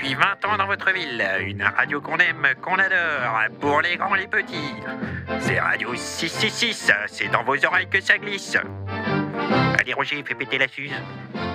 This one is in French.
depuis 20 ans dans votre ville. Une radio qu'on aime, qu'on adore, pour les grands, les petits. C'est Radio 666, c'est dans vos oreilles que ça glisse. Allez Roger, fais péter la suze.